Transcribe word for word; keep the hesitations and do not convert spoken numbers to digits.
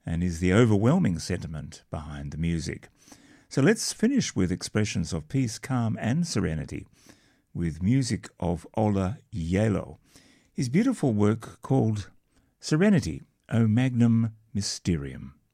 and is the overwhelming sentiment behind the music. So let's finish with expressions of peace, calm and serenity with music of Ola Yelo. His beautiful work called Serenity, O Magnum Mysterium.